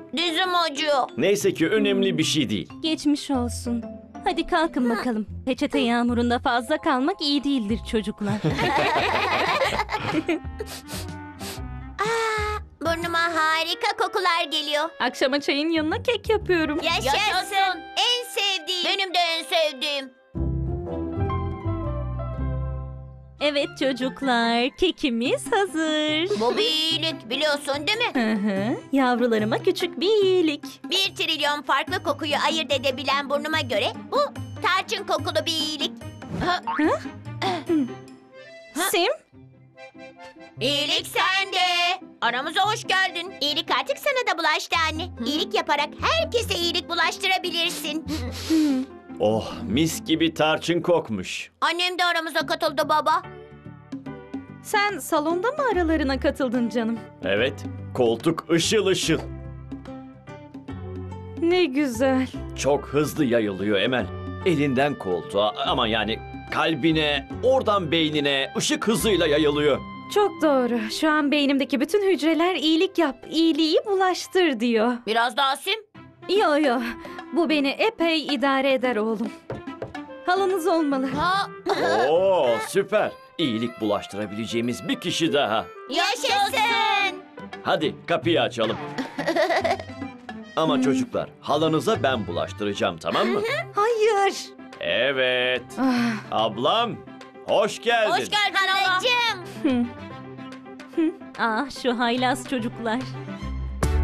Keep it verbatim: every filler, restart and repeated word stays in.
Dizim acıyor. Neyse ki önemli bir şey değil. Geçmiş olsun. Hadi kalkın bakalım. Peçete yağmurunda fazla kalmak iyi değildir çocuklar. Burnuma harika kokular geliyor. Akşama çayın yanına kek yapıyorum. Yaşasın. En sevdiğim. Benim de en sevdiğim. Evet çocuklar, kekimiz hazır. Bu bir iyilik biliyorsun değil mi? Hı hı. Yavrularıma küçük bir iyilik. Bir trilyon farklı kokuyu ayırt edebilen burnuma göre bu tarçın kokulu bir iyilik. Ha, Sim, İyilik sende. Aramıza hoş geldin. İyilik artık sana da bulaştı anne. İyilik yaparak herkese iyilik bulaştırabilirsin. Oh, mis gibi tarçın kokmuş. Annem de aramıza katıldı baba. sen salonda mı aralarına katıldın canım? Evet, koltuk ışıl ışıl. Ne güzel. Çok hızlı yayılıyor Emel. Elinden koltuğa ama yani kalbine, oradan beynine ışık hızıyla yayılıyor. Çok doğru. Şu an beynimdeki bütün hücreler iyilik yap, iyiliği bulaştır diyor. Biraz daha sim. Yo yo, bu beni epey idare eder oğlum. Halınız olmalı. Ha, Oo, süper. İyilik bulaştırabileceğimiz bir kişi daha. yaşasın. Hadi kapıyı açalım. Ama çocuklar, halanıza ben bulaştıracağım, tamam mı? Hayır. Evet. Ah, Ablam, hoş geldin. Hoş geldin halacığım. ah şu haylaz çocuklar.